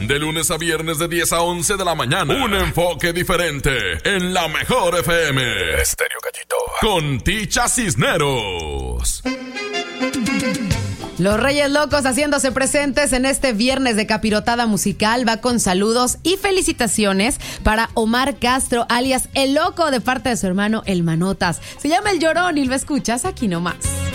De lunes a viernes de 10 a 11 de la mañana. Un enfoque diferente en la mejor FM. Estéreo Gallito. Con Ticha Cisneros. Los Reyes Locos haciéndose presentes en este viernes de capirotada musical. Va con saludos y felicitaciones para Omar Castro, alias El Loco, de parte de su hermano El Manotas. Se llama El Llorón y lo escuchas aquí nomás.